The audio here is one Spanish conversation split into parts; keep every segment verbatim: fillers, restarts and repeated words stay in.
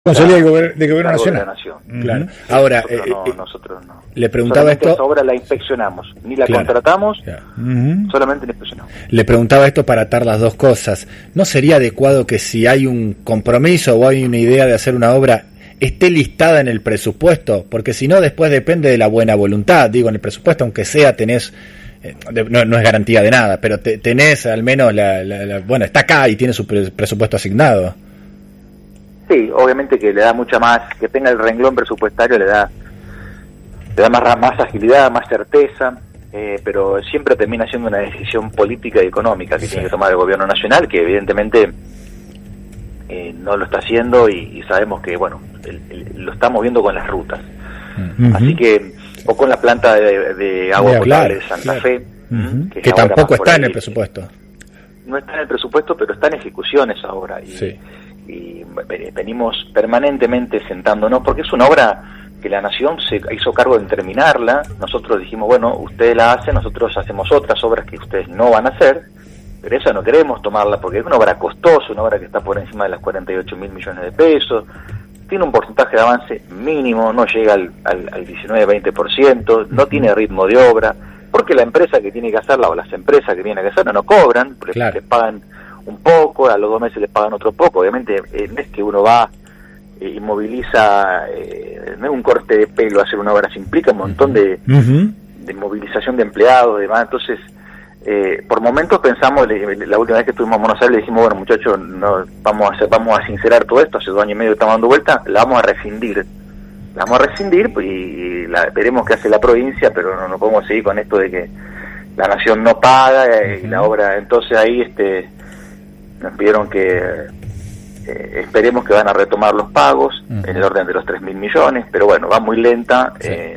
Consejería de, gober- de Gobierno Nacional. Nacional. Nación. Claro. Ahora, nosotros, eh, no, eh, nosotros no. Le preguntaba solamente esto. esa obra la inspeccionamos, ni la Claro. contratamos, Claro. Uh-huh. solamente la inspeccionamos. Le preguntaba esto para atar las dos cosas. ¿No sería adecuado que si hay un compromiso o hay una idea de hacer una obra, esté listada en el presupuesto? Porque si no, después depende de la buena voluntad. Digo, en el presupuesto, aunque sea, tenés... Eh, no, no es garantía de nada, pero te, tenés al menos la, la, la... Bueno, está acá y tiene su pre- presupuesto asignado. Sí, obviamente que le da mucha más, que tenga el renglón presupuestario le da le da más, más agilidad, más certeza, eh, pero siempre termina siendo una decisión política y económica que sí. tiene que tomar el gobierno nacional, que evidentemente eh, no lo está haciendo y, y sabemos que, bueno, el, el, lo estamos viendo con las rutas. Uh-huh. Así que, o con la planta de, de agua potable claro, de Santa claro. Fe, uh-huh. que, que tampoco está en el presupuesto. No está en el presupuesto, pero está en ejecución esa obra. Y, sí. y venimos permanentemente sentándonos, porque es una obra que la Nación se hizo cargo de terminarla. Nosotros dijimos, bueno, ustedes la hacen, nosotros hacemos otras obras que ustedes no van a hacer, pero esa no queremos tomarla porque es una obra costosa, una obra que está por encima de las cuarenta y ocho mil millones de pesos, tiene un porcentaje de avance mínimo, no llega al, al, al diecinueve a veinte por ciento, no tiene ritmo de obra, porque la empresa que tiene que hacerla o las empresas que tienen que hacerla no cobran, porque claro. les pagan un poco, a los dos meses les pagan otro poco. Obviamente eh, no es que uno va y eh, moviliza, eh, no es un corte de pelo hacer una obra, se implica un montón de, uh-huh. de movilización de empleados, demás. Entonces, eh, por momentos pensamos, le, la última vez que estuvimos en Buenos Aires le dijimos, bueno muchachos, no, vamos a hacer, vamos a sincerar todo esto, hace dos años y medio que estamos dando vuelta, la vamos a rescindir. La vamos a rescindir y, y la, veremos qué hace la provincia, pero no, no podemos seguir con esto de que la Nación no paga uh-huh. y la obra, entonces ahí este nos pidieron que eh, esperemos que van a retomar los pagos uh-huh. en el orden de los tres mil millones, pero bueno, va muy lenta. Sí. Eh,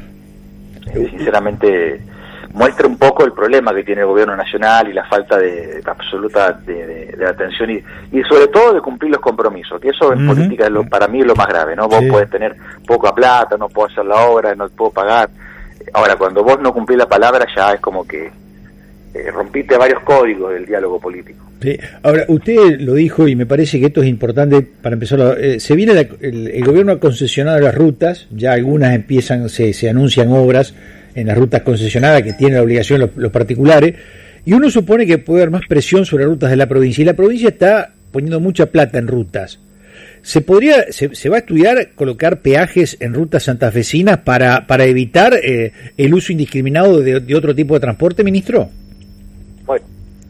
eh, sinceramente muestra un poco el problema que tiene el gobierno nacional y la falta de, de absoluta de, de, de atención y, y sobre todo de cumplir los compromisos, que eso en uh-huh. política es lo, para mí es lo más grave, ¿no? Vos sí. podés tener poca plata, no puedo hacer la obra, no puedo pagar. Ahora, cuando vos no cumplís la palabra ya es como que Eh, rompiste varios códigos del diálogo político. Sí. Ahora, usted lo dijo y me parece que esto es importante para empezar. Eh, se viene la, el, el gobierno ha concesionado las rutas, ya algunas empiezan, se, se anuncian obras en las rutas concesionadas que tienen la obligación los, los particulares, y uno supone que puede haber más presión sobre las rutas de la provincia, y la provincia está poniendo mucha plata en rutas. ¿Se podría, se, se va a estudiar colocar peajes en rutas santafesinas para, para evitar eh, el uso indiscriminado de, de otro tipo de transporte, ministro? Bueno,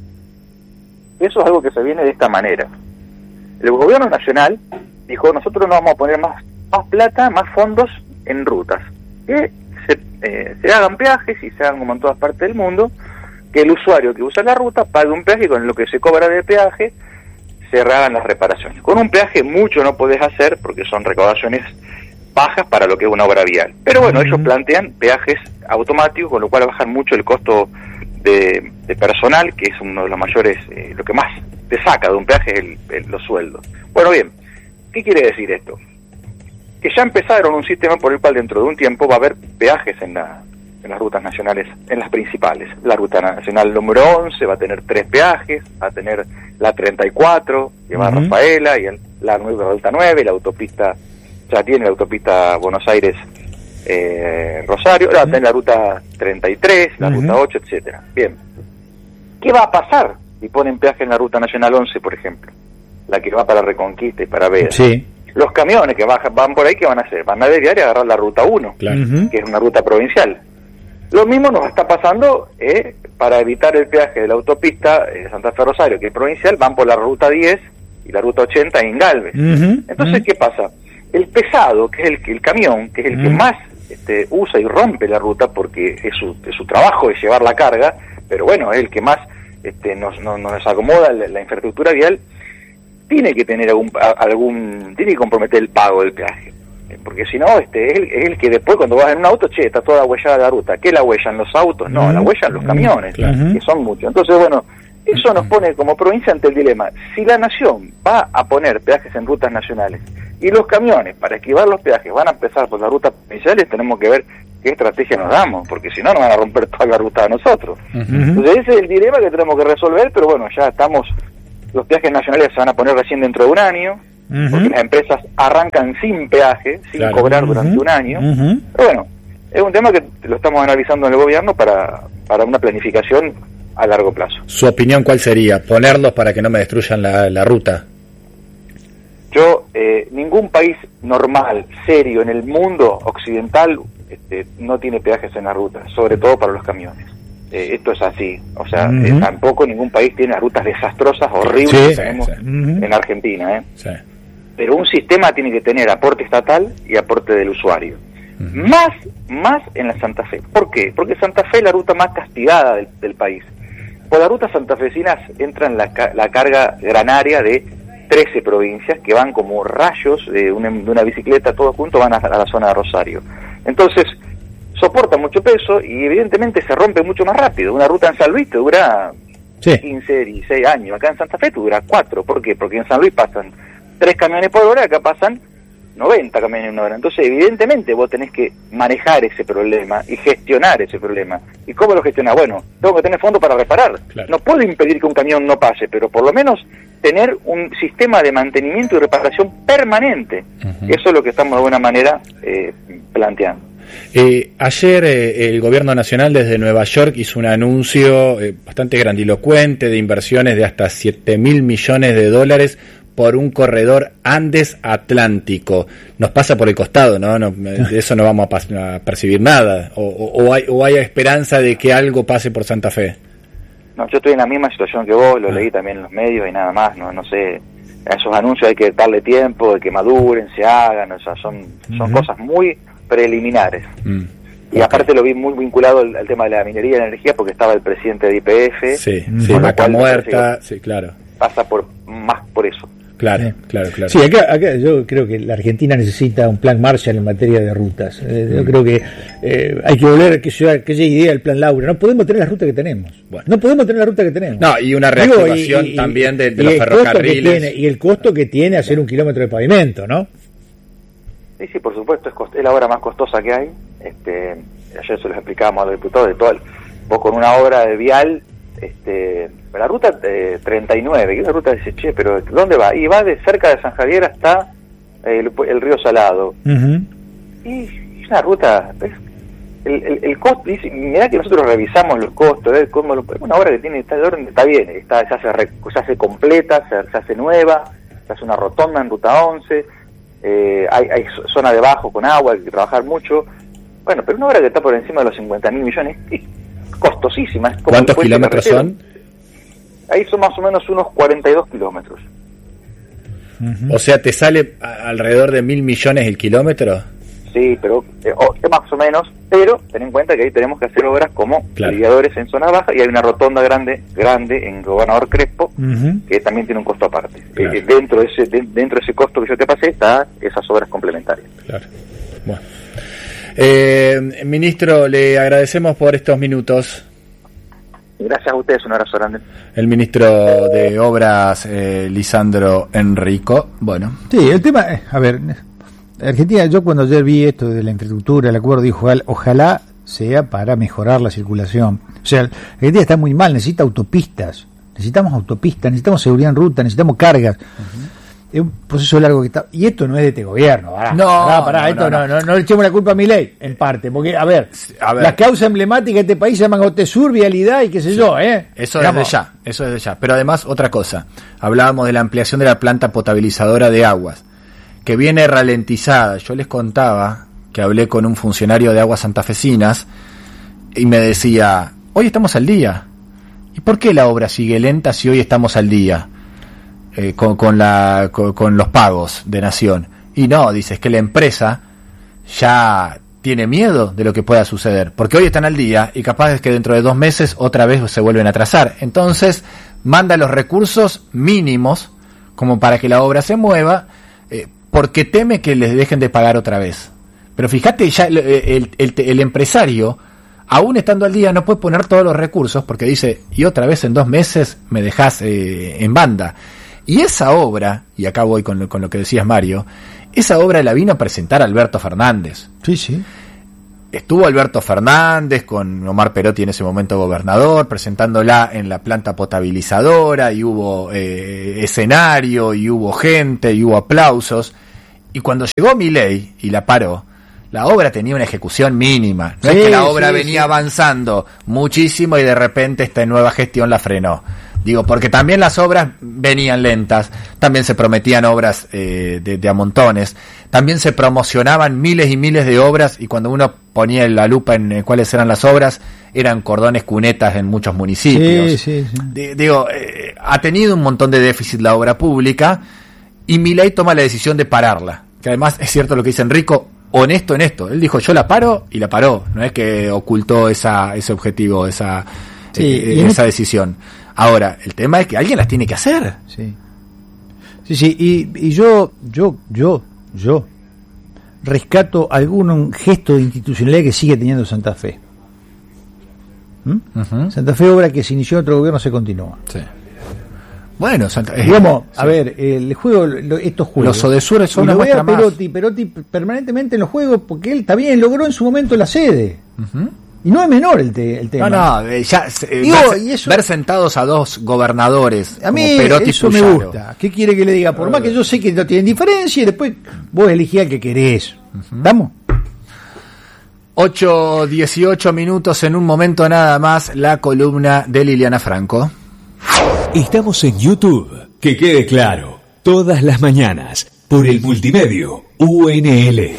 eso es algo que se viene de esta manera. El gobierno nacional dijo, nosotros no vamos a poner más, más plata, más fondos en rutas. Que se, eh, se hagan peajes y se hagan como en todas partes del mundo, que el usuario que usa la ruta pague un peaje y con lo que se cobra de peaje se hagan las reparaciones. Con un peaje mucho no podés hacer porque son recaudaciones bajas para lo que es una obra vial. Pero bueno, uh-huh. ellos plantean peajes automáticos, con lo cual bajan mucho el costo De, de personal, que es uno de los mayores, eh, lo que más te saca de un peaje es el, el, los sueldos. Bueno, bien, ¿qué quiere decir esto? Que ya empezaron un sistema por el cual dentro de un tiempo va a haber peajes en, la, en las rutas nacionales, en las principales. La ruta nacional número once va a tener tres peajes, va a tener la treinta y cuatro, que va uh-huh. a Rafaela, y el, la nueva ruta nueve, la autopista, ya tiene la autopista Buenos Aires Eh, Rosario, ahora uh-huh. la ruta treinta y tres, la uh-huh. ruta ocho, etcétera. Bien, ¿qué va a pasar si ponen peaje en la ruta nacional once, por ejemplo? La que va para Reconquista y para Vega. Sí. Los camiones que bajan, van por ahí, ¿qué van a hacer? Van a desviar y agarrar la ruta uno, claro. uh-huh. que es una ruta provincial. Lo mismo nos está pasando eh, para evitar el peaje de la autopista eh, Santa Fe Rosario, que es provincial, van por la ruta diez y la ruta ochenta en Galvez. Uh-huh. Entonces, uh-huh. ¿qué pasa? El pesado, que es el, el camión, que es el uh-huh. que más Este, usa y rompe la ruta porque es su, es su trabajo es llevar la carga, pero bueno, es el que más este, nos, nos, nos acomoda la, la infraestructura vial, tiene que tener algún, algún tiene que comprometer el pago del peaje, porque si no, este, es el, es el que después cuando vas en un auto, che, está toda huellada la ruta. ¿Qué la huellan los autos? No, uh-huh. la huellan los camiones, uh-huh. que son muchos. Entonces, bueno, eso nos pone como provincia ante el dilema. Si la Nación va a poner peajes en rutas nacionales y los camiones, para esquivar los peajes, van a empezar por las rutas provinciales, tenemos que ver qué estrategia nos damos, porque si no, nos van a romper toda la ruta a nosotros. Uh-huh. Entonces ese es el dilema que tenemos que resolver, pero bueno, ya estamos, los peajes nacionales se van a poner recién dentro de un año, uh-huh. porque las empresas arrancan sin peaje, sin claro. cobrar durante uh-huh. un año. Uh-huh. Pero bueno, es un tema que lo estamos analizando en el gobierno para, para una planificación a largo plazo. ¿Su opinión cuál sería? ¿Ponerlos para que no me destruyan la, la ruta? Yo, eh, ningún país normal, serio, en el mundo occidental este, no tiene peajes en la ruta, sobre todo para los camiones. Eh, esto es así, o sea, uh-huh. eh, tampoco ningún país tiene rutas desastrosas, horribles sí, que tenemos sí, sí. Uh-huh. en Argentina. ¿eh? Sí. Pero un sistema tiene que tener aporte estatal y aporte del usuario. Uh-huh. Más, más en la Santa Fe. ¿Por qué? Porque Santa Fe es la ruta más castigada del, del país. Por las rutas santafesinas entran la, la carga granaria de trece provincias que van como rayos de una, de una bicicleta, todos juntos van a, a la zona de Rosario. Entonces, soporta mucho peso y evidentemente se rompe mucho más rápido. Una ruta en San Luis te dura sí. quince, dieciséis años, acá en Santa Fe te dura cuatro. ¿Por qué? Porque en San Luis pasan tres camiones por hora, acá pasan noventa camiones en una hora. Entonces, evidentemente, vos tenés que manejar ese problema y gestionar ese problema. ¿Y cómo lo gestionás? Bueno, tengo que tener fondo para reparar. Claro. No puedo impedir que un camión no pase, pero por lo menos tener un sistema de mantenimiento y reparación permanente. Uh-huh. Eso es lo que estamos de alguna manera eh, planteando. Eh, ayer eh, el gobierno nacional desde Nueva York hizo un anuncio eh, bastante grandilocuente de inversiones de hasta siete mil millones de dólares por un corredor Andes-Atlántico. Nos pasa por el costado, ¿no? no de eso no vamos a, pas- a percibir nada. O, o, o, hay, o hay esperanza de que algo pase por Santa Fe. No, yo estoy en la misma situación que vos, lo ah. leí también en los medios y nada más. No no sé, a esos anuncios hay que darle tiempo, de que maduren, se hagan, o sea, son, son uh-huh. cosas muy preliminares. Mm. Y okay. aparte lo vi muy vinculado al, al tema de la minería y la energía porque estaba el presidente de Y P F. Sí, sí, Vaca Muerta, sí, claro. Pasa por más por eso. Claro, sí. claro, claro. Sí, acá, acá yo creo que la Argentina necesita un plan Marshall en materia de rutas. Eh, mm. Yo creo que eh, hay que volver a aquella, aquella idea del plan Laura. No podemos tener la ruta que tenemos. Bueno. No podemos tener la ruta que tenemos. No, y una reactivación Digo, y, también de, de los ferrocarriles. Tiene, y el costo que tiene hacer un kilómetro de pavimento, ¿no? Sí, sí, por supuesto, es, cost- es la obra más costosa que hay. Este, ayer se los explicábamos a los diputados de todo el, vos con una obra de vial, este, la ruta eh, treinta y nueve, que es una ruta dice, che, pero ¿dónde va? Y va de cerca de San Javier hasta eh, el, el río Salado. Uh-huh. Y es una ruta, es, el, el, el costo, dice, mirá que nosotros revisamos los costos, ¿eh? Como lo, una obra que tiene, está de orden, está bien, está, se, hace, se hace completa, se, se hace nueva, se hace una rotonda en ruta once. Eh, hay, hay zona de bajo con agua, hay que trabajar mucho. Bueno, pero una obra que está por encima de los cincuenta mil millones es costosísima. Es como ¿cuántos kilómetros son? Ahí son más o menos unos cuarenta y dos kilómetros. Uh-huh. O sea, ¿te sale a, alrededor de mil millones el kilómetro? Sí, pero eh, oh, más o menos, pero ten en cuenta que ahí tenemos que hacer obras como claro. mediadores en zona baja y hay una rotonda grande grande en Gobernador Crespo uh-huh. que también tiene un costo aparte. Claro. Eh, dentro de ese de, dentro de ese costo que yo te pasé está esas obras complementarias. Claro. Bueno. Eh, ministro, le agradecemos por estos minutos. Gracias a ustedes, un abrazo grande. El ministro de Obras, eh, Lisandro Enrico. Bueno. Sí, el tema, eh, a ver, Argentina, yo cuando ayer vi esto de la infraestructura, el acuerdo, dijo, ojalá sea para mejorar la circulación. O sea, Argentina está muy mal, necesita autopistas, necesitamos autopistas, necesitamos seguridad en ruta, necesitamos cargas. Uh-huh. Es un proceso largo que está, y esto no es de este gobierno, pará, no, pará, pará, no, esto no, no, no, no, no le echemos la culpa a Milei, en parte, porque, a ver, a ver. las causas emblemáticas de este país se llaman Otesur, vialidad y qué sé sí. yo, ¿eh? Eso es desde ya, eso es desde ya. Pero además, otra cosa, hablábamos de la ampliación de la planta potabilizadora de aguas, que viene ralentizada. Yo les contaba que hablé con un funcionario de Aguas Santafesinas y me decía, hoy estamos al día. ¿Y por qué la obra sigue lenta si hoy estamos al día? Eh, con, con, la, con, con los pagos de Nación. Y no, dices que la empresa ya tiene miedo de lo que pueda suceder, porque hoy están al día y capaz es que dentro de dos meses otra vez se vuelven a atrasar. Entonces manda los recursos mínimos como para que la obra se mueva, eh, porque teme que les dejen de pagar otra vez. Pero fíjate, ya el, el, el, el empresario, aún estando al día, no puede poner todos los recursos porque dice, y otra vez en dos meses me dejás eh, en banda. Y esa obra, y acá voy con lo, con lo que decías, Mario, esa obra la vino a presentar Alberto Fernández. Sí, sí. estuvo Alberto Fernández con Omar Perotti en ese momento gobernador, presentándola en la planta potabilizadora, y hubo eh, escenario, y hubo gente, y hubo aplausos. Y cuando llegó Milei y la paró, la obra tenía una ejecución mínima. No sí, es que la obra sí, venía sí. avanzando muchísimo y de repente esta nueva gestión la frenó. Digo, porque también las obras venían lentas, también se prometían obras eh, de, de a montones, también se promocionaban miles y miles de obras, y cuando uno ponía la lupa en eh, cuáles eran las obras, eran cordones cunetas en muchos municipios. Sí, sí, sí. D- digo, eh, ha tenido un montón de déficit la obra pública, y Milei toma la decisión de pararla, que además es cierto lo que dice Enrico, honesto en esto. Él dijo, yo la paro, y la paró. No es que ocultó esa ese objetivo, esa, sí, eh, esa decisión. Ahora, el tema es que alguien las tiene que hacer. Sí, sí, sí. Y, y yo, yo, yo, yo rescato algún gesto de institucionalidad que sigue teniendo Santa Fe. ¿Mm? Uh-huh. Santa Fe, obra que se inició en otro gobierno, se continúa. Sí. Bueno, Santa Fe. Digamos, sí. A ver, el juego, lo, estos juegos. Los Odesures son una muestra más. Perotti, Perotti permanentemente en los juegos, porque él también logró en su momento la sede. Uh-huh. Y no es menor el, te, el tema. No, no, ya eh, Digo, ver, eso, ver sentados a dos gobernadores. A mí Perotti eso me gusta. ¿Qué quiere que le diga? Por uh, más que yo sé que no tienen diferencia, y después vos elegís al que querés. Uh-huh. ¿Vamos? ocho dieciocho minutos, en un momento nada más, la columna de Liliana Franco. Estamos en YouTube, que quede claro, todas las mañanas, por el multimedio U N L.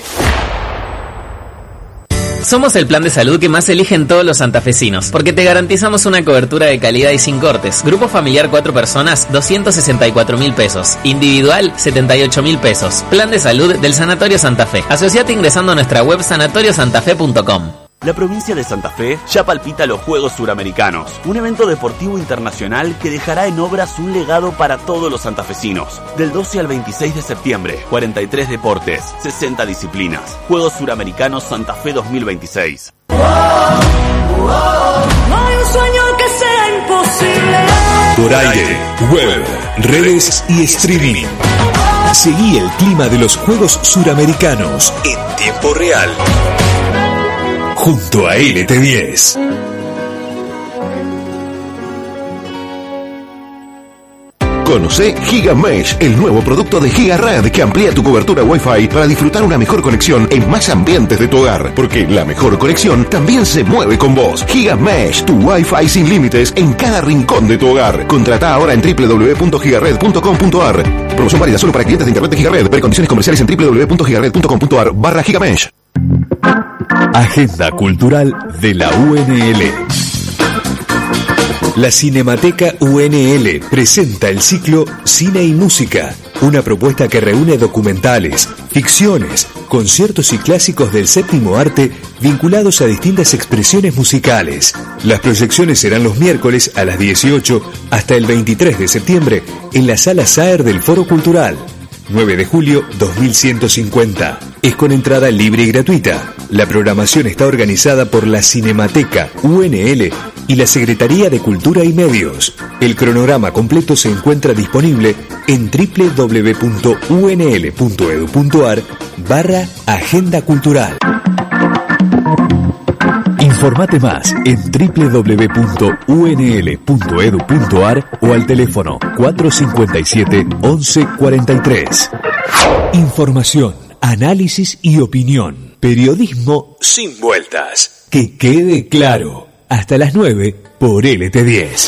Somos el plan de salud que más eligen todos los santafesinos, porque te garantizamos una cobertura de calidad y sin cortes. Grupo familiar cuatro personas, doscientos sesenta y cuatro mil pesos. Individual, setenta y ocho mil pesos. Plan de salud del Sanatorio Santa Fe. Asociate ingresando a nuestra web sanatorio santa fe punto com. La provincia de Santa Fe ya palpita los Juegos Suramericanos, un evento deportivo internacional que dejará en obras un legado para todos los santafesinos. Del doce al veintiséis de septiembre, cuarenta y tres deportes, sesenta disciplinas. Juegos Suramericanos Santa Fe dos mil veintiséis. Oh, oh, no hay un sueño que sea imposible. Por aire, web, redes y streaming. Seguí el clima de los Juegos Suramericanos en tiempo real. Junto a L T diez. Conoce GigaMesh, el nuevo producto de GigaRed que amplía tu cobertura Wi-Fi para disfrutar una mejor conexión en más ambientes de tu hogar, porque la mejor conexión también se mueve con vos. GigaMesh, tu Wi-Fi sin límites en cada rincón de tu hogar. Contrata ahora en doble u doble u doble u punto gigared punto com punto a r. Promoción válida solo para clientes de internet de GigaRed. Ver condiciones comerciales en doble u doble u doble u punto gigared punto com punto a r barra GigaMesh. Agenda Cultural de la U N L. La Cinemateca U N L presenta el ciclo Cine y Música, una propuesta que reúne documentales, ficciones, conciertos y clásicos del séptimo arte vinculados a distintas expresiones musicales. Las proyecciones serán los miércoles a las dieciocho hasta el veintitrés de septiembre en la Sala Saer del Foro Cultural. nueve de julio dos mil ciento cincuenta. Es con entrada libre y gratuita. La programación está organizada por la Cinemateca U N L y la Secretaría de Cultura y Medios. El cronograma completo se encuentra disponible en doble u doble u doble u punto u n l punto e d u punto a r barra Agenda Cultural. Informate más en doble u doble u doble u punto u n l punto e d u punto a r o al teléfono cuatro cinco siete, once cuarenta y tres. Información, análisis y opinión. Periodismo sin vueltas. Que quede claro. Hasta las nueve por L T diez.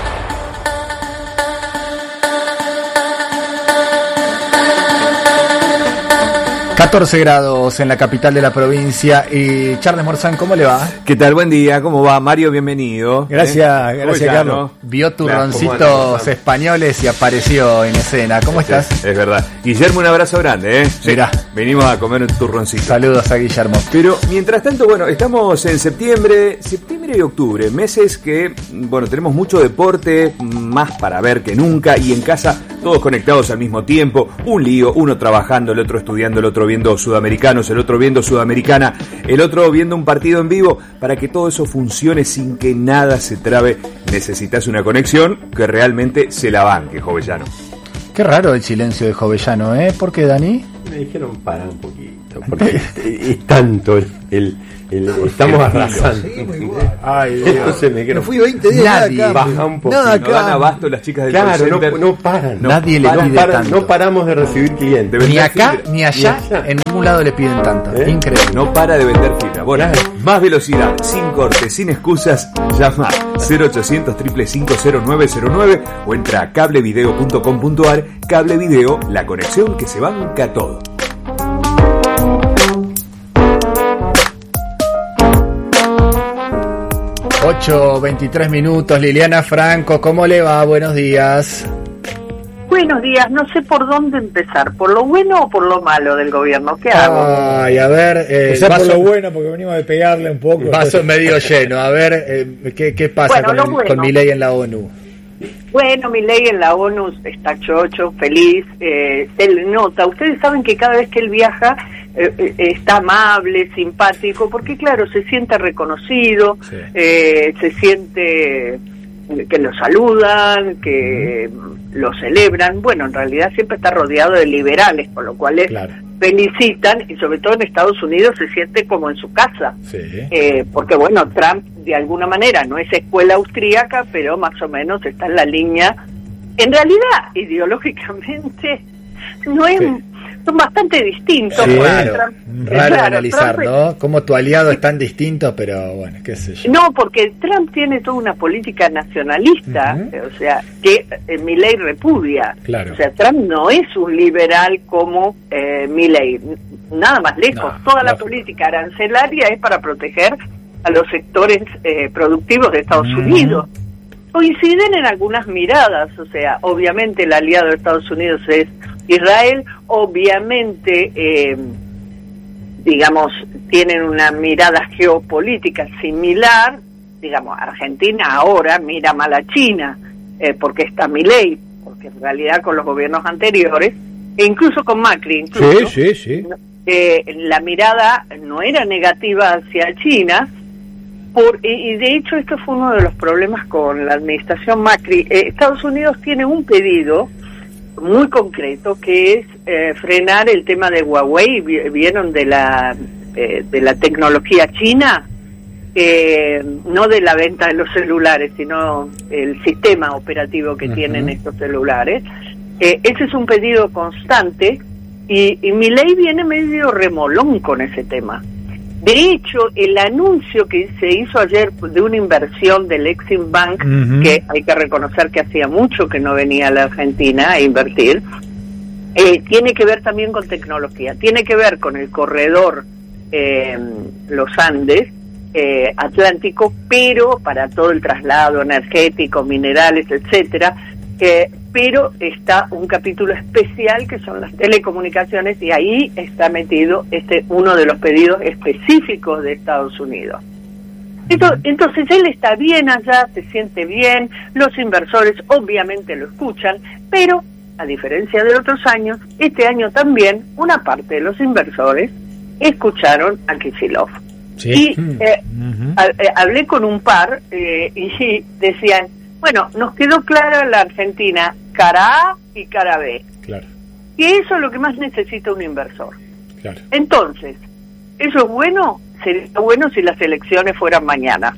catorce grados en la capital de la provincia. Y Charles Morzán, ¿cómo le va? ¿Qué tal? Buen día, ¿cómo va? Mario, bienvenido. Gracias, ¿Eh? gracias Carlos. Vio turroncitos españoles y apareció en escena. ¿Cómo sí, estás? Es verdad. Guillermo, un abrazo grande, ¿eh? Sí. Mirá. Venimos a comer un turroncito. Saludos a Guillermo. Pero mientras tanto, bueno, estamos en septiembre, septiembre y octubre, meses que, bueno, tenemos mucho deporte, más para ver que nunca, y en casa todos conectados al mismo tiempo, un lío, uno trabajando, el otro estudiando, el otro viendo sudamericanos, el otro viendo sudamericana, el otro viendo un partido en vivo. Para que todo eso funcione sin que nada se trabe, necesitas una conexión que realmente se la banque, Jovellano. Qué raro el silencio de Jovellano, ¿eh? ¿Por qué, Dani? me dijeron para un poquito, porque es, es tanto el, el, el estamos arrasando. Ay, Dios. Se me, me fui veinte días nadie acá, baja un poquito. nada No dan abasto las chicas del Claro, call no, center. no paran. No, nadie le paran, pide paran, tanto. No paramos de recibir clientes. Ni acá, Fibra, ni allá, ni allá. en ningún lado le piden tanto. ¿Eh? Increíble. No para de vender fibra. Bueno, más velocidad, sin cortes, sin excusas. Llama cero ochocientos, cinco cinco cero nueve cero nueve o entra a cablevideo punto com punto ar. Cable Video, la conexión que se banca todo. ocho veintitrés minutos. Liliana Franco, ¿cómo le va? Buenos días. Buenos días, no sé por dónde empezar, por lo bueno o por lo malo del gobierno, ¿qué hago? Ay, a ver, eh, Empezar por vaso, lo bueno, porque venimos de pegarle un poco. vaso medio lleno. A ver, eh, ¿qué, qué pasa Bueno, con, lo el, bueno. con Milei en la ONU? Bueno, Milei en la ONU está chocho, feliz, eh, se le nota. Ustedes saben que cada vez que él viaja eh, eh, está amable, simpático, porque claro, se siente reconocido, Sí. eh, se siente que lo saludan, que lo celebran. Bueno, en realidad siempre está rodeado de liberales, por lo cual es Claro. felicitan, y sobre todo en Estados Unidos se siente como en su casa. Sí. Eh, porque bueno, Trump de alguna manera no es escuela austríaca, pero más o menos está en la línea. En realidad, ideológicamente, no es, Sí. son bastante distintos. Sí, porque raro, Trump- raro de claro, analizar, Trump- ¿no? Como tu aliado es tan distinto, pero bueno, qué sé yo. No, porque Trump tiene toda una política nacionalista, Ujú. eh, o sea, que eh, Milei repudia. Claro. O sea, Trump no es un liberal como eh, Milei, n- nada más lejos. No, toda la lógico. política arancelaria es para proteger a los sectores eh, productivos de Estados Ujú. Unidos. Coinciden en algunas miradas, o sea, obviamente el aliado de Estados Unidos es Israel, obviamente, eh, digamos, tienen una mirada geopolítica similar, digamos, Argentina ahora mira mal a China, eh, porque está Milei, porque en realidad con los gobiernos anteriores, e incluso con Macri, incluso, Sí, sí, sí. eh, la mirada no era negativa hacia China, por, y, y de hecho esto fue uno de los problemas con la administración Macri. Eh, Estados Unidos tiene un pedido muy concreto que es eh, frenar el tema de Huawei. Vi- vieron de la eh, de la tecnología china, eh, no de la venta de los celulares, sino el sistema operativo que Ujú. tienen estos celulares. Eh, ese es un pedido constante y, y Milei viene medio remolón con ese tema. De hecho, el anuncio que se hizo ayer de una inversión del Exim Bank, Ujú. que hay que reconocer que hacía mucho que no venía a la Argentina a invertir, eh, tiene que ver también con tecnología, tiene que ver con el corredor eh, Los Andes, eh, Atlántico, pero para todo el traslado energético, minerales, etcétera, eh, pero está un capítulo especial que son las telecomunicaciones y ahí está metido este uno de los pedidos específicos de Estados Unidos. Entonces, entonces él está bien allá, se siente bien, los inversores obviamente lo escuchan, pero a diferencia de otros años, este año también una parte de los inversores escucharon a Kicillof. Sí. Y Mm. eh, Ujú. ha- eh, hablé con un par eh, y decían, bueno, nos quedó clara la Argentina cara A y cara B, Claro, y eso es lo que más necesita un inversor. claro. Entonces, ¿eso es bueno? Sería bueno si las elecciones fueran mañana.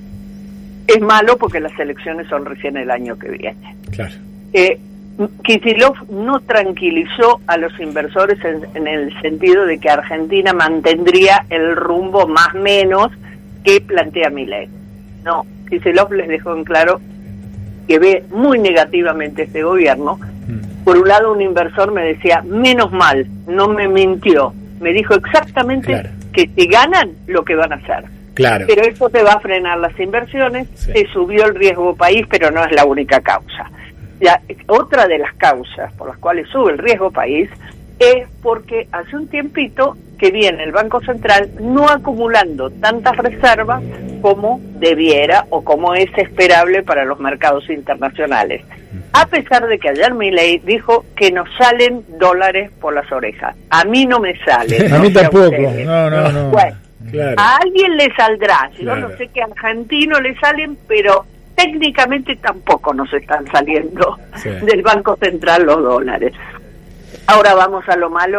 Es malo porque las elecciones son recién el año que viene. Claro. Eh, Kicillof no tranquilizó a los inversores en, en el sentido de que Argentina mantendría el rumbo más menos que plantea Milei. No, Kicillof les dejó en claro que ve muy negativamente este gobierno. Por un lado, un inversor me decía, menos mal, no me mintió. Me dijo exactamente Claro. que si ganan, lo que van a hacer. Claro. Pero eso te va a frenar las inversiones, Sí. te subió el riesgo país, pero no es la única causa. La, otra de las causas por las cuales sube el riesgo país es porque hace un tiempito que viene el Banco Central no acumulando tantas reservas como debiera o como es esperable para los mercados internacionales. A pesar de que ayer Milei dijo que nos salen dólares por las orejas. A mí no me salen. A mí no sé tampoco. ustedes. No, no, no. Bueno, Claro. a alguien le saldrá. Yo Claro. no sé qué argentino le salen, pero técnicamente tampoco nos están saliendo Sí. del Banco Central los dólares. Ahora vamos a lo malo.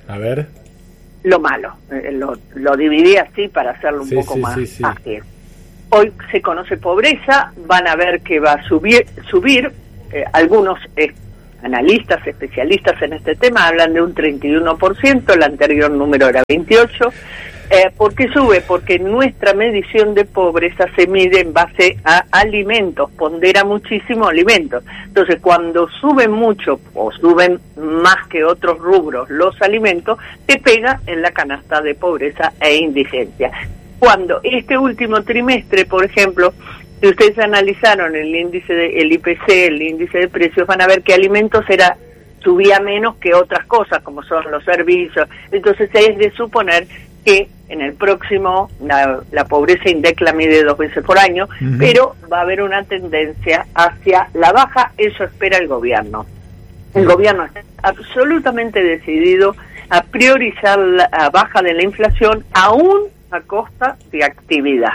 A ver. Lo malo, eh, lo, lo dividí así para hacerlo un Sí, poco sí, más sí, sí. fácil. Hoy se conoce pobreza, van a ver que va a subir, subir eh, algunos eh, analistas, especialistas en este tema hablan de un treinta y uno por ciento, el anterior número era veintiocho por ciento. Eh, ¿Por qué sube? Porque nuestra medición de pobreza se mide en base a alimentos, pondera muchísimo alimentos. Entonces, cuando suben mucho o suben más que otros rubros los alimentos, te pega en la canasta de pobreza e indigencia. Cuando este último trimestre, por ejemplo, si ustedes analizaron el índice de, el I P C, el índice de precios, van a ver que alimentos era subía menos que otras cosas, como son los servicios. Entonces, es de suponer que en el próximo, la, la pobreza INDEC la mide dos veces por año, uh-huh. pero va a haber una tendencia hacia la baja, eso espera el gobierno. El uh-huh. gobierno está absolutamente decidido a priorizar la baja de la inflación, aún a costa de actividad.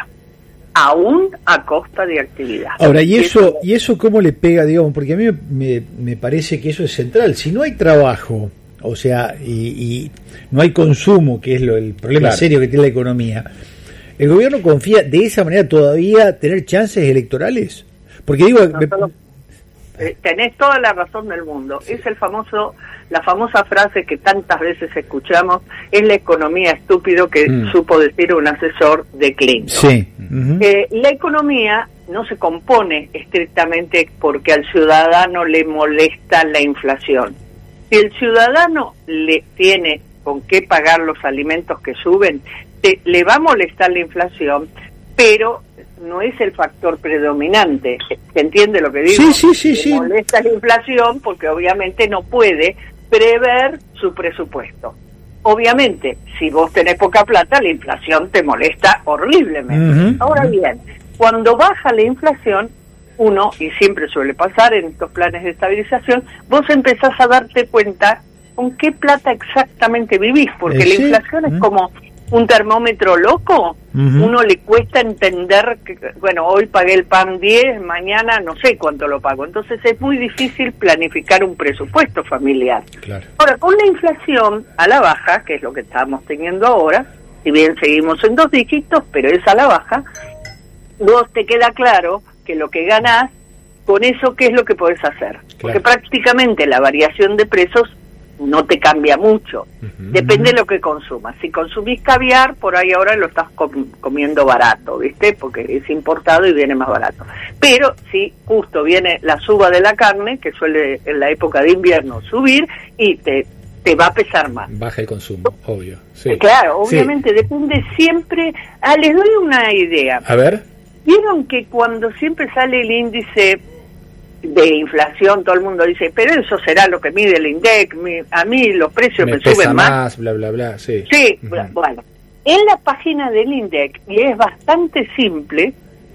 Aún a costa de actividad. Ahora, ¿y eso, ¿y eso cómo le pega, digamos? Porque a mí me, me parece que eso es central. Si no hay trabajo, o sea, y, y no hay consumo, que es lo, el problema claro. serio que tiene la economía, ¿el gobierno confía de esa manera todavía tener chances electorales? Porque digo... No, solo, eh, tenés toda la razón del mundo. Sí. Es el famoso, la famosa frase que tantas veces escuchamos, es la economía estúpido que mm. supo decir un asesor de Clinton. Sí. Uh-huh. Eh, la economía no se compone estrictamente porque al ciudadano le molesta la inflación. Si el ciudadano le tiene con qué pagar los alimentos que suben, te, le va a molestar la inflación, pero no es el factor predominante. ¿Se entiende lo que digo? Sí, sí, sí. Le sí. molesta la inflación porque obviamente no puede prever su presupuesto. Obviamente, si vos tenés poca plata, la inflación te molesta horriblemente. Uh-huh. Ahora bien, cuando baja la inflación, uno, y siempre suele pasar en estos planes de estabilización, vos empezás a darte cuenta con qué plata exactamente vivís, porque ¿sí? la inflación uh-huh. es como un termómetro loco, uh-huh. uno le cuesta entender que, bueno, hoy pagué el pan diez, mañana no sé cuánto lo pago, entonces es muy difícil planificar un presupuesto familiar. Claro. Ahora, con la inflación a la baja, que es lo que estamos teniendo ahora, si bien seguimos en dos dígitos, pero es a la baja, vos te queda claro que lo que ganás, con eso, ¿qué es lo que podés hacer? Claro. Porque prácticamente la variación de precios no te cambia mucho. Uh-huh. Depende de lo que consumas. Si consumís caviar, por ahí ahora lo estás com- comiendo barato, ¿viste? Porque es importado y viene más barato. Pero si justo viene la suba de la carne, que suele en la época de invierno subir, y te, te va a pesar más. Baja el consumo, obvio. Sí. Claro, obviamente, sí. Depende siempre... Ah, les doy una idea. A ver. Vieron que cuando siempre sale el índice de inflación, todo el mundo dice, pero eso será lo que mide el INDEC, mi, a mí los precios me, me suben más. más, bla, bla, bla, sí. Sí, uh-huh. Bueno, en la página del INDEC, y es bastante simple,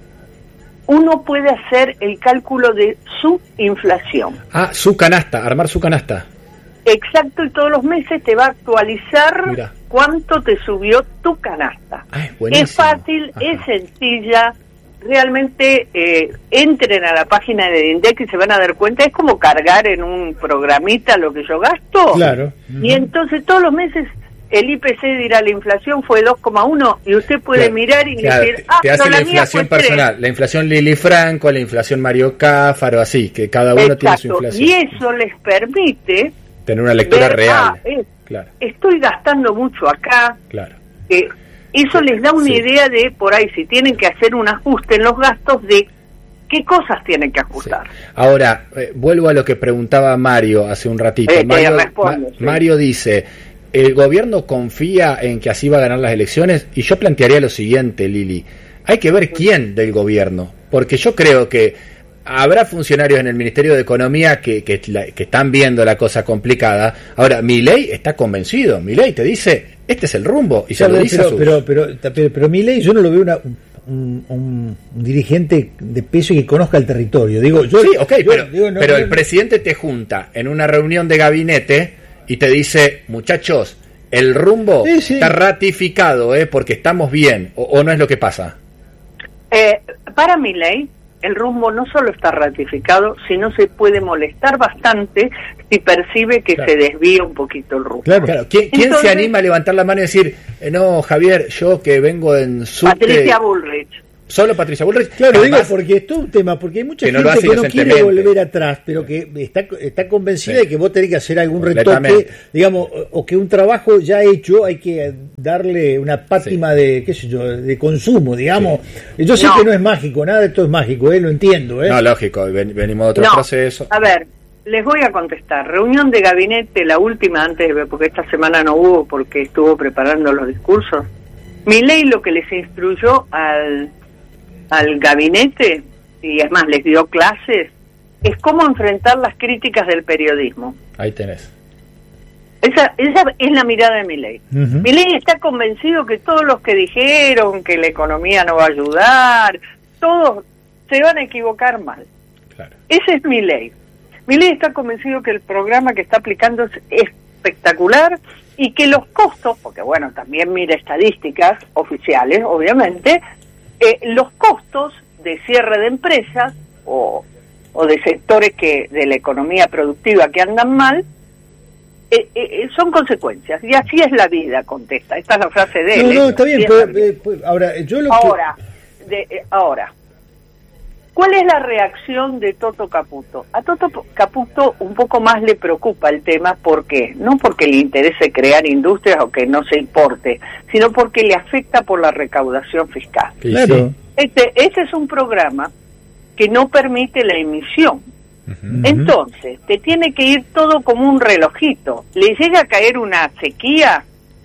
uno puede hacer el cálculo de su inflación. Ah, su canasta, armar su canasta. Exacto, y todos los meses te va a actualizar Mira. cuánto te subió tu canasta. Ay, es fácil, ajá. Es sencilla. Realmente eh, entren a la página de INDEC y se van a dar cuenta, es como cargar en un programita lo que yo gasto. Claro. Uh-huh. Y entonces todos los meses el I P C dirá la inflación fue dos coma uno y usted puede claro, mirar y claro, decir, ah, te hace no, la, la inflación fue personal, tres. La inflación Lili Franco, la inflación Mario Cáfaro, así, que cada uno Exacto. tiene su inflación. Y eso les permite tener una lectura ver, real. Ah, es, claro. Estoy gastando mucho acá. Claro. Eh, Eso les da una sí. idea de, por ahí, si tienen que hacer un ajuste en los gastos, de qué cosas tienen que ajustar. Sí. Ahora, eh, vuelvo a lo que preguntaba Mario hace un ratito. Eh, Mario, responde, Ma- sí. Mario dice, ¿el gobierno confía en que así va a ganar las elecciones? Y yo plantearía lo siguiente, Lili. Hay que ver quién del gobierno, porque yo creo que habrá funcionarios en el Ministerio de Economía que, que, que están viendo la cosa complicada. Ahora, Milei está convencido. Milei te dice, este es el rumbo, y se pero, lo dice pero, a sus... pero, pero, pero, pero Milei, yo no lo veo una, un, un, un dirigente de peso y que conozca el territorio. Digo, yo, sí, ok, yo, pero, digo, no, pero no, el no. presidente te junta en una reunión de gabinete y te dice, muchachos, el rumbo sí, sí. está ratificado, ¿eh? Porque estamos bien, o, o no es lo que pasa. Eh, para Milei, el rumbo no solo está ratificado, sino se puede molestar bastante si percibe que claro. se desvía un poquito el rumbo. Claro, claro. ¿Quién, ¿quién Entonces, se anima a levantar la mano y decir, eh, no, Javier, yo que vengo en subte... Patricia Bullrich. Solo Patricia Bullrich. Claro, Además, digo porque es todo un tema, porque hay mucha que no gente lo hace que no quiere inocentemente. volver atrás, pero que está, está convencida Sí. de que vos tenés que hacer algún retoque, Completamente. digamos, o, o que un trabajo ya hecho hay que darle una pátina sí. de, qué sé yo, de consumo, digamos. Sí. Yo sé no. que no es mágico, nada de esto es mágico, ¿eh? Lo entiendo, ¿eh? No, lógico, ven, venimos de otro no. proceso. A ver, les voy a contestar. Reunión de gabinete, la última antes, de, porque esta semana no hubo porque estuvo preparando los discursos. Milei lo que les instruyó al... al gabinete, y es más, les dio clases, es cómo enfrentar las críticas del periodismo. Ahí tenés. Esa, esa es la mirada de Milei. Uh-huh. Milei está convencido que todos los que dijeron que la economía no va a ayudar, todos se van a equivocar mal. Claro. Ese es Milei. Milei está convencido que el programa que está aplicando es espectacular y que los costos, porque bueno, también mira estadísticas oficiales, obviamente, Eh, los costos de cierre de empresas o, o de sectores que de la economía productiva que andan mal eh, eh, son consecuencias, y así es la vida, contesta. Esta es la frase de él. No, no, ¿eh? está bien, pero, eh, pues, ahora, yo lo ahora, que... de, eh, ahora, ¿cuál es la reacción de Toto Caputo? A Toto Caputo un poco más le preocupa el tema, ¿por qué? No porque le interese crear industrias o que no se importe, sino porque le afecta por la recaudación fiscal. Claro. Este, este es un programa que no permite la emisión. Uh-huh. Entonces, te tiene que ir todo como un relojito. Le llega a caer una sequía,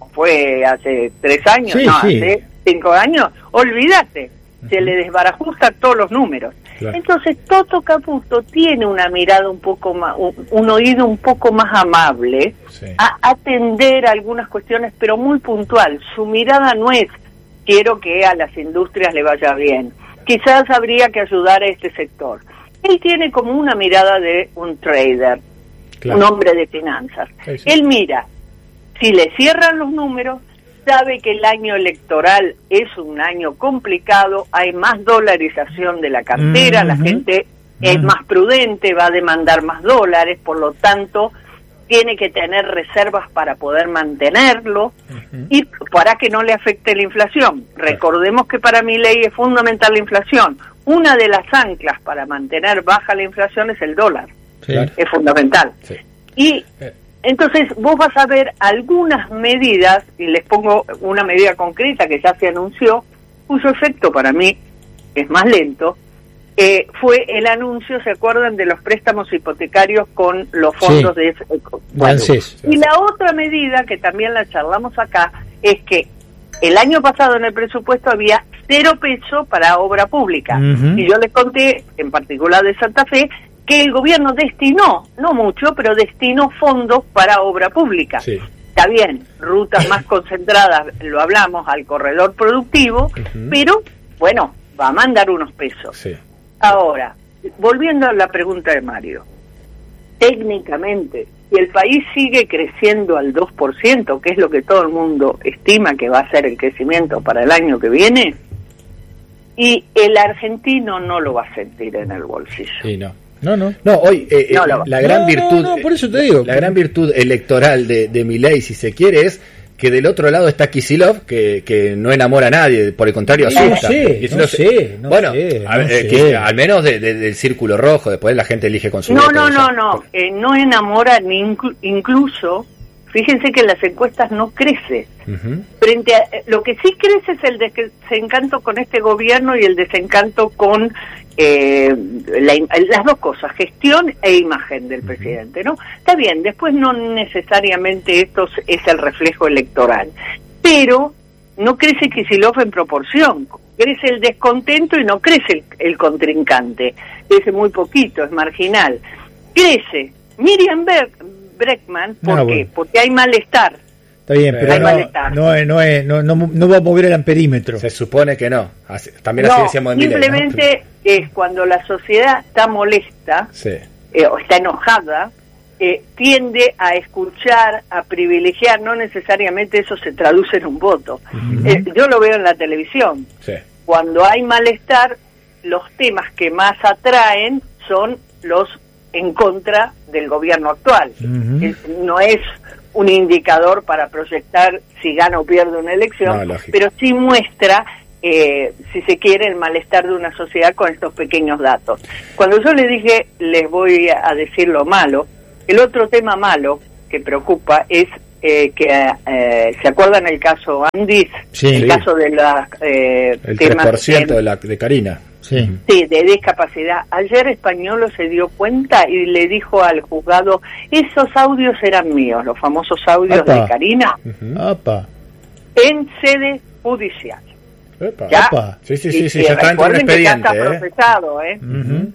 fue hace tres años, sí, no, sí. hace cinco años, olvídate. Se le desbarajustan todos los números. Claro. Entonces, Toto Caputo tiene una mirada un poco más, un, un oído un poco más amable, sí. a atender algunas cuestiones, pero muy puntual. Su mirada no es, quiero que a las industrias le vaya bien. Quizás habría que ayudar a este sector. Él tiene como una mirada de un trader, claro. un hombre de finanzas. Sí, sí. Él mira, si le cierran los números, sabe que el año electoral es un año complicado, hay más dolarización de la cartera, mm-hmm. la gente mm-hmm. es más prudente, va a demandar más dólares, por lo tanto tiene que tener reservas para poder mantenerlo uh-huh. y para que no le afecte la inflación. Recordemos que para Milei es fundamental la inflación. Una de las anclas para mantener baja la inflación es el dólar. Sí. Es fundamental. Sí. Y entonces vos vas a ver algunas medidas, y les pongo una medida concreta que ya se anunció, cuyo efecto para mí es más lento, eh, fue el anuncio, ¿se acuerdan?, de los préstamos hipotecarios con los fondos sí. de... Bueno, y la otra medida, que también la charlamos acá, es que el año pasado en el presupuesto había cero peso para obra pública. Uh-huh. Y yo les conté, en particular de Santa Fe, que el gobierno destinó, no mucho, pero destinó fondos para obra pública. Sí. Está bien, rutas más concentradas, lo hablamos, al corredor productivo, uh-huh. pero, bueno, va a mandar unos pesos. Sí. Ahora, volviendo a la pregunta de Mario, técnicamente, si el país sigue creciendo al dos por ciento, que es lo que todo el mundo estima que va a ser el crecimiento para el año que viene, y el argentino no lo va a sentir en el bolsillo. Sí, no. No, no. No, hoy eh, no, eh, la gran no, virtud, no, no, por eso te digo. La gran virtud electoral de, de Milei, si se quiere, es que del otro lado está Kicillof, que, que no enamora a nadie, por el contrario asusta. No sé, no sé, no bueno, sé, a ver, no eh, sé. al menos de, de, del círculo rojo, después la gente elige con su No, voto, no, no, ya. no, eh, no enamora ni inclu- incluso, fíjense que en las encuestas no crece. Uh-huh. Frente a, lo que sí crece es el desencanto con este gobierno y el desencanto con eh, la, las dos cosas, gestión e imagen del uh-huh. presidente, ¿no? Está bien, después no necesariamente esto es el reflejo electoral, pero no crece Kicillof en proporción, crece el descontento y no crece el, el contrincante, crece muy poquito, es marginal. Crece Miriam Berg, Bregman, ¿por no, qué? Bueno. Porque hay malestar. Está bien, pero no, no, es, no, es, no, no, no va a mover el amperímetro. Se supone que no. Así, también no, así decíamos en Milei, simplemente ¿no? es cuando la sociedad está molesta sí. eh, o está enojada, eh, tiende a escuchar, a privilegiar, no necesariamente eso se traduce en un voto. Uh-huh. Eh, yo lo veo en la televisión. Sí. Cuando hay malestar, los temas que más atraen son los en contra del gobierno actual. Uh-huh. Es, no es un indicador para proyectar si gana o pierde una elección, no, pero sí muestra, eh, si se quiere, el malestar de una sociedad con estos pequeños datos. Cuando yo les dije, les voy a decir lo malo, el otro tema malo que preocupa es eh, que eh, se acuerdan el caso Andis, sí, el sí. caso de la eh, el tres por ciento de la de Karina. Sí. sí, de discapacidad. Ayer Españolo se dio cuenta y le dijo al juzgado, esos audios eran míos, los famosos audios Apa. de Karina, uh-huh. en sede judicial. Epa. ¿Ya? Epa. Sí, sí, sí, sí, ya está en un expediente. Ya está procesado, ¿eh? Uh-huh.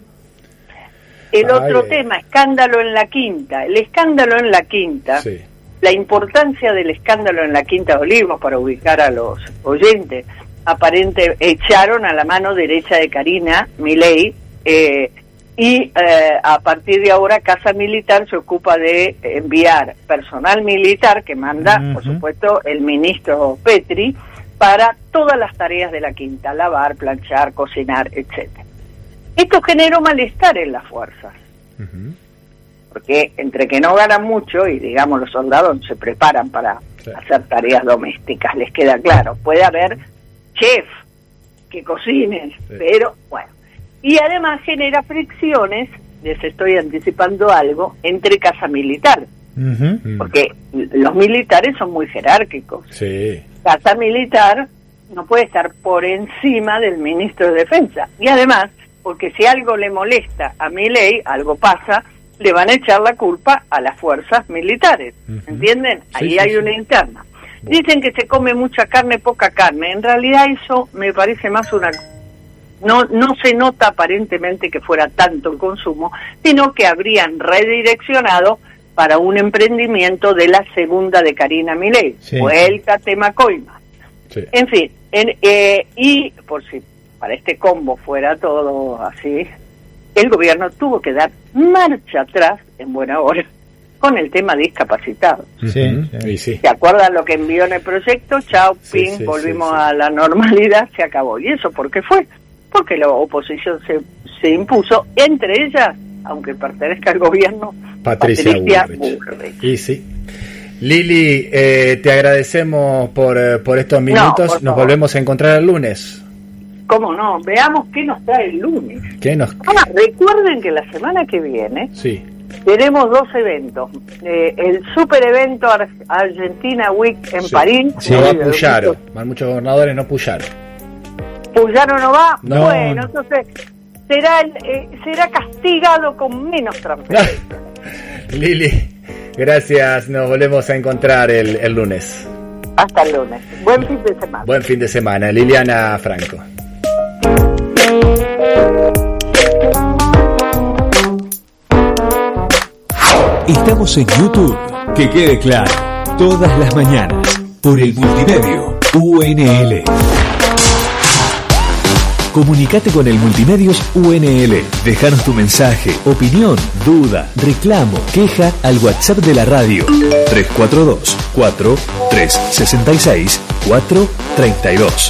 El Ay, otro eh. tema, escándalo en la Quinta. El escándalo en la Quinta, sí. la importancia del escándalo en la Quinta de Olivos, para ubicar a los oyentes, aparente echaron a la mano derecha de Karina Milei, eh, y eh, a partir de ahora Casa Militar se ocupa de enviar personal militar que manda, uh-huh. por supuesto, el ministro Petri, para todas las tareas de la Quinta, lavar, planchar, cocinar, etcétera. Esto generó malestar en las fuerzas, uh-huh. porque entre que no ganan mucho y, digamos, los soldados se preparan para sí. hacer tareas domésticas, les queda claro, puede haber chef que cocinen, sí. pero bueno, y además genera fricciones, les estoy anticipando algo, entre Casa Militar, uh-huh. porque los militares son muy jerárquicos. Sí. Casa Militar no puede estar por encima del ministro de Defensa, y además, porque si algo le molesta a Milei, algo pasa, le van a echar la culpa a las fuerzas militares, uh-huh. ¿entienden? Sí, Ahí sí, hay sí. una interna. Dicen que se come mucha carne, poca carne. En realidad eso me parece más una... No no se nota aparentemente que fuera tanto el consumo, sino que habrían redireccionado para un emprendimiento de la segunda de Karina Milei, sí. Vuelta a tema coima. Sí. En fin, en, eh, y por si para este combo fuera todo así, el gobierno tuvo que dar marcha atrás en buena hora con el tema discapacitado. Sí, sí. Sí. ¿Se acuerdan lo que envió en el proyecto? Chao, sí, ping, sí, volvimos sí, sí. a la normalidad, se acabó. ¿Y eso por qué fue? Porque la oposición se, se impuso, entre ellas, aunque pertenezca al gobierno, Patricia, Patricia Bullrich. Bullrich. Y sí. Lili, eh, te agradecemos por, por estos minutos. No, por Nos volvemos a encontrar el lunes. ¿Cómo no? Veamos qué nos trae el lunes. ¿Qué nos... Ah, recuerden que la semana que viene... Sí. Tenemos dos eventos. Eh, el super evento Ar- Argentina Week en sí. París. Sí. No va Puyaro. Muchos gobernadores no Puyaro. ¿Puyaro no va? No. Bueno, entonces será el, eh, será castigado con menos transferencia. Lili, gracias. Nos volvemos a encontrar el, el lunes. Hasta el lunes. Buen fin de semana. Buen fin de semana. Liliana Franco. Estamos en YouTube, que quede claro, todas las mañanas, por el Multimedio U N L. Comunicate con el Multimedios U N L. Dejanos tu mensaje, opinión, duda, reclamo, queja al WhatsApp de la radio tres cuatro dos, cuatro tres seis seis, cuatro tres dos.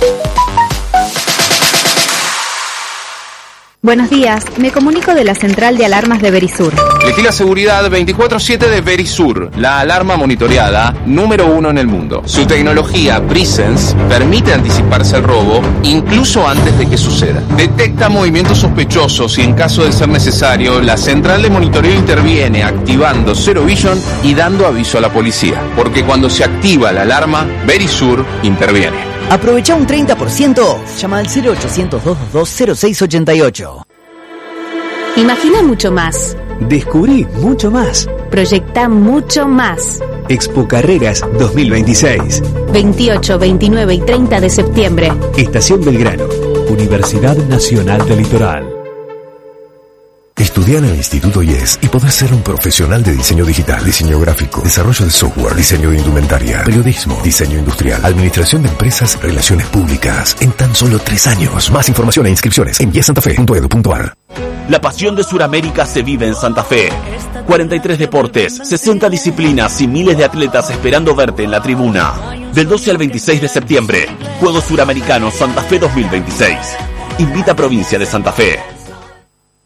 Buenos días, me comunico de la central de alarmas de Verisur. Elegí la seguridad veinticuatro siete de Verisur, la alarma monitoreada número uno en el mundo. Su tecnología Presence permite anticiparse al robo incluso antes de que suceda. Detecta movimientos sospechosos y en caso de ser necesario, la central de monitoreo interviene activando Zero Vision y dando aviso a la policía. Porque cuando se activa la alarma, Verisur interviene. Aprovecha un treinta por ciento. Llama al cero ochocientos, dos dos dos, cero seis ocho ocho. Imagina mucho más. Descubrí mucho más. Proyecta mucho más. Expo Carreras dos mil veintiséis. veintiocho, veintinueve y treinta de septiembre. Estación Belgrano. Universidad Nacional del Litoral. Estudia en el Instituto I E S y podrás ser un profesional de diseño digital, diseño gráfico, desarrollo de software, diseño de indumentaria, periodismo, diseño industrial, administración de empresas, relaciones públicas, en tan solo tres años. Más información e inscripciones en i e s santa fe punto edu punto a r. La pasión de Sudamérica se vive en Santa Fe. cuarenta y tres deportes, sesenta disciplinas y miles de atletas esperando verte en la tribuna. Del doce al veintiséis de septiembre, Juegos Suramericanos Santa Fe dos mil veintiséis. Invita Provincia de Santa Fe.